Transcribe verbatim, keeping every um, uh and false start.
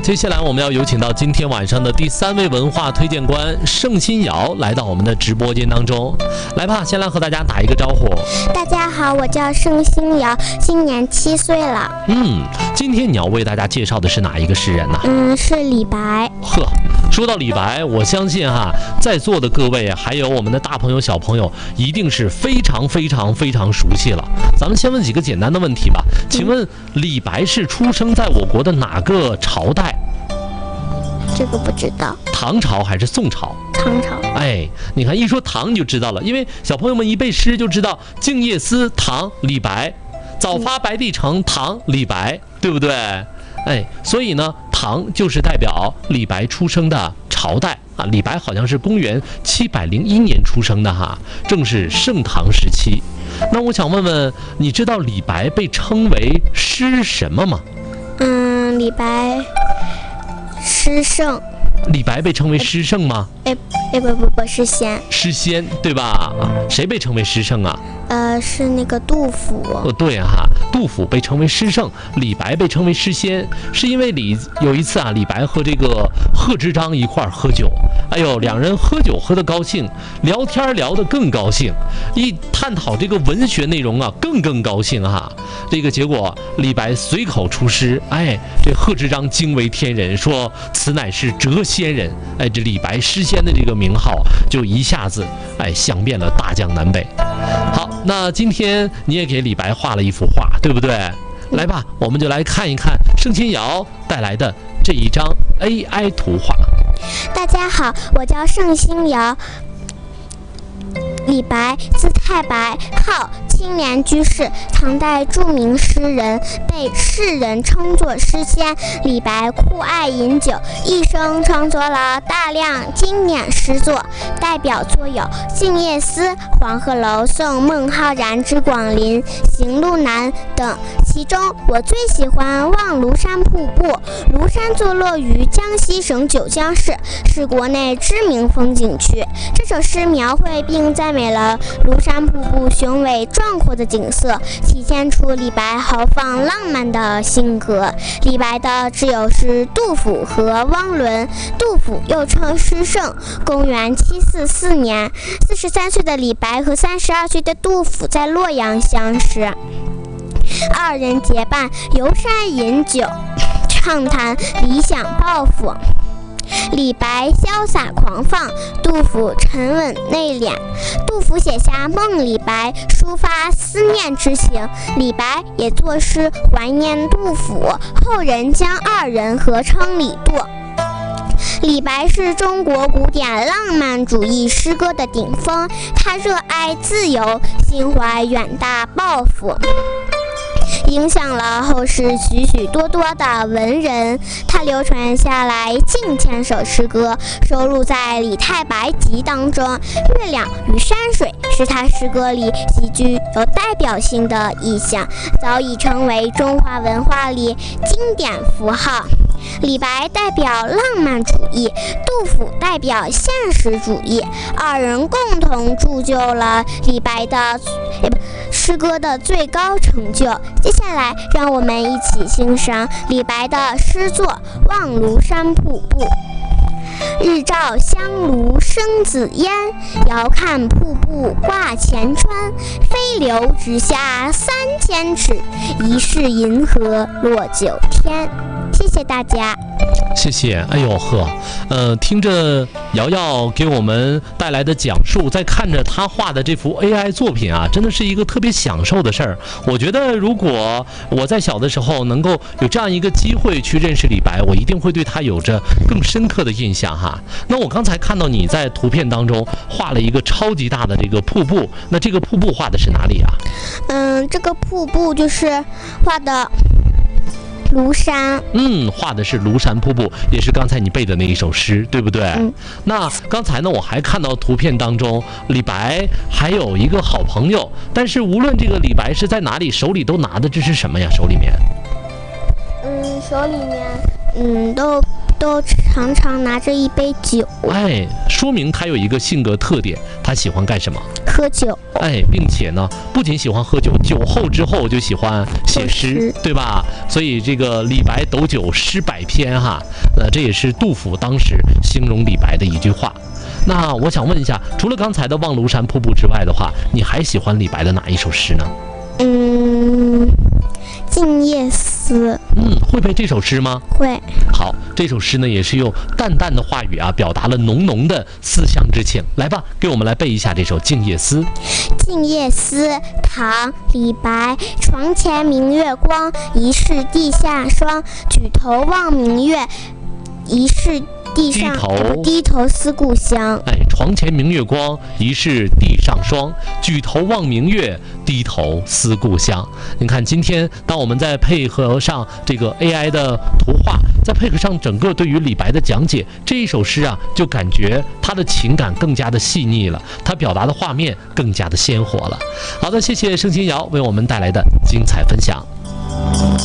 接下来我们要有请到今天晚上的第三位文化推荐官盛新瑶来到我们的直播间当中。来吧，先来和大家打一个招呼。 大家好，我叫盛新瑶，今年七岁了。 嗯，今天你要为大家介绍的是哪一个诗人呢？ 嗯，是李白。 呵，说到李白，我相信哈，在座的各位还有我们的大朋友小朋友，一定是非常非常非常熟悉了。咱们先问几个简单的问题吧。请问李白是出生在我国的哪个朝代？ 这个不知道。 唐朝还是宋朝？ 唐朝。 哎，你看一说唐你就知道了，因为小朋友们一背诗就知道《静夜思》唐李白，早发白帝城唐李白，对不对？哎，所以呢，唐就是代表李白出生的朝代啊。李白好像是公元七百零一年出生的哈，正是盛唐时期。那我想问问，你知道李白被称为诗什么吗？ 嗯，李白诗圣。 李白被称为诗圣吗？ 哎哎不不不，诗仙。 诗仙对吧？啊，谁被称为诗圣啊？ 呃，是那个杜甫。 哦，对哈，杜甫被称为诗圣，李白被称为诗仙，是因为李有一次啊，李白和这个贺知章一块儿喝酒，哎呦，两人喝酒喝得高兴，聊天聊得更高兴，一探讨这个文学内容啊，更更高兴哈。这个结果，李白随口出诗，哎，这贺知章惊为天人，说此乃是谪仙人，哎，这李白诗仙的这个名号就一下子哎响遍了大江南北。好，那今天你也给李白画了一幅画，对不对？来吧，我们就来看一看盛新瑶带来的这一张 A I 图画。 大家好，我叫盛新瑶。李白，字太白，号青莲居士，唐代著名诗人，被世人称作诗仙。李白酷爱饮酒，一生创作了大量经典诗作，代表作有《静夜思》《黄鹤楼送孟浩然之广陵》《行路难》等。其中我最喜欢望庐山瀑布。庐山坐落于江西省九江市，是国内知名风景区。这首诗描绘并赞美了庐山瀑布雄伟壮阔的景色，体现出李白豪放浪漫的性格。李白的挚友是杜甫和汪伦，杜甫又称诗圣。公元七四四年，四十三岁的李白和三十二岁的杜甫在洛阳相识，二人结伴游山饮酒，畅谈理想抱负。李白潇洒狂放，杜甫沉稳内敛。杜甫写下《梦李白》，抒发思念之情，李白也作诗怀念杜甫，后人将二人合称李杜。李白是中国古典浪漫主义诗歌的顶峰，他热爱自由，心怀远大抱负，影响了后世许许多多的文人。他流传下来近千首诗歌，收录在《李太白集》当中。月亮与山水是他诗歌里极具有代表性的意象，早已成为中华文化里经典符号。李白代表浪漫主义，杜甫代表现实主义，二人共同铸就了李白的也不诗歌的最高成就。接下来，让我们一起欣赏李白的诗作《望庐山瀑布》。日照香炉生紫烟，遥看瀑布挂前川。飞流直下三千尺，疑是银河落九天。谢谢大家。 谢谢。哎呦呵，呃，听着瑶瑶给我们带来的讲述，再看着她画的这幅 A I 作品啊，真的是一个特别享受的事儿。我觉得如果我在小的时候能够有这样一个机会去认识李白，我一定会对他有着更深刻的印象哈。那我刚才看到你在图片当中画了一个超级大的这个瀑布，那这个瀑布画的是哪里啊？ 嗯，这个瀑布就是画的庐山。 嗯，画的是庐山瀑布，也是刚才你背的那一首诗，对不对？ 嗯。 那刚才呢，我还看到图片当中，李白还有一个好朋友，但是无论这个李白是在哪里，手里都拿的这是什么呀？手里面？ 嗯，手里面，嗯，都都常常拿着一杯酒。 哎，说明他有一个性格特点，他喜欢干什么？ 喝酒。 哎，并且呢，不仅喜欢喝酒，酒后之后就喜欢写诗，对吧？所以这个李白斗酒诗百篇哈，呃，这也是杜甫当时形容李白的一句话。那我想问一下，除了刚才的《望庐山瀑布》之外的话，你还喜欢李白的哪一首诗呢？ 嗯，《静夜思》。 嗯，会背这首诗吗？ 会。 好，这首诗呢也是用淡淡的话语啊，表达了浓浓的思乡之情。来吧，给我们来背一下这首《静夜思》。 《静夜思》唐·李白。床前明月光，疑是地下霜。举头望明月，疑是地上低头呃、低头思故乡。 哎，床前明月光，疑是地上霜。举头望明月，低头思故乡。你看，今天当我们在配合上这个 A I 的图画，再配合上整个对于李白的讲解，这一首诗啊，就感觉他的情感更加的细腻了，他表达的画面更加的鲜活了。好的，谢谢盛清瑶为我们带来的精彩分享。